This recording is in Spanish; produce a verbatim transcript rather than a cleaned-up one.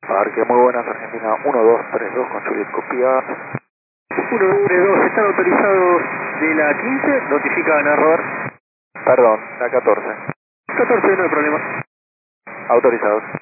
Parque, muy buenas, Argentina uno dos tres dos con Juliet Copia. uno dos tres dos, están autorizados de la quince, notifican error. Perdón, la catorce. catorce, no hay problema. Autorizados.